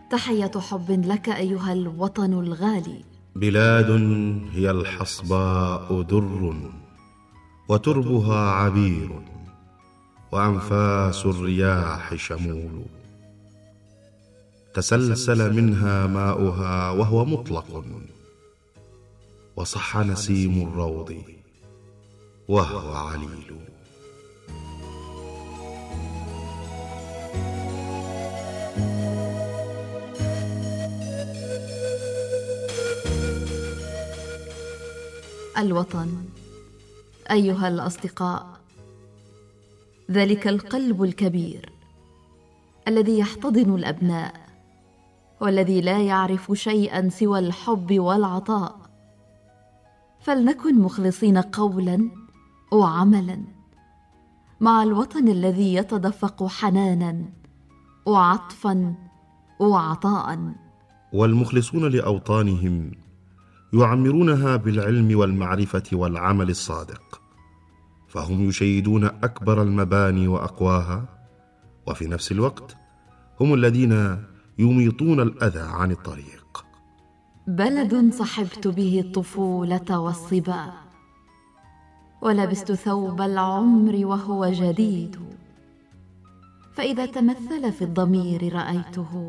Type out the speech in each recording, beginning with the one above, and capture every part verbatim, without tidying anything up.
تحية حب لك أيها الوطن الغالي. بلاد هي الحصباء در، وتربها عبير، وأنفاس الرياح شمول. تسلسل منها ماؤها وهو مطلق، وصح نسيم الروض وهو عليل. الوطن أيها الأصدقاء، ذلك القلب الكبير الذي يحتضن الأبناء، والذي لا يعرف شيئا سوى الحب والعطاء. فلنكن مخلصين قولا وعملا مع الوطن الذي يتدفق حنانا وعطفا وعطاء. والمخلصون لأوطانهم يعمرونها بالعلم والمعرفة والعمل الصادق، فهم يشيدون أكبر المباني وأقواها، وفي نفس الوقت هم الذين يميطون الأذى عن الطريق. بلد صحبت به الطفولة والصبا، ولبست ثوب العمر وهو جديد، فإذا تمثل في الضمير رأيته،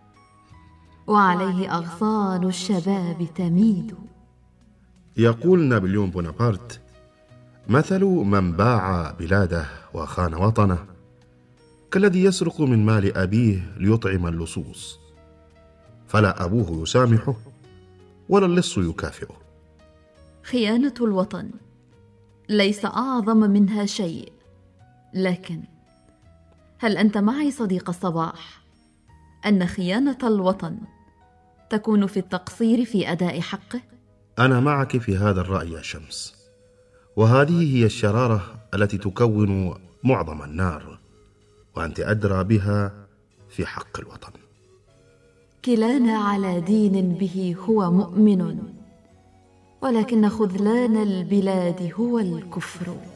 وعليه أغصان الشباب تميد. يقول نابليون بونابرت: مثل من باع بلاده وخان وطنه كالذي يسرق من مال أبيه ليطعم اللصوص، فلا أبوه يسامحه ولا اللص يكافئه. خيانة الوطن ليس أعظم منها شيء، لكن هل أنت معي صديق الصباح أن خيانة الوطن تكون في التقصير في أداء حقه؟ أنا معك في هذا الرأي يا شمس، وهذه هي الشرارة التي تكون معظم النار، وأنت أدرى بها في حق الوطن. كلانا على دين به هو مؤمن، ولكن خذلان البلاد هو الكفر.